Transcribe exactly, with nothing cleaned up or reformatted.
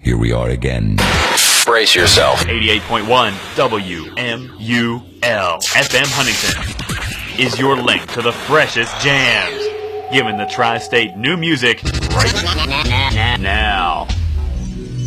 here we are again. Brace yourself. eighty-eight point one W M U L F M Huntington is your link to the freshest jams, giving the tri-state new music right now.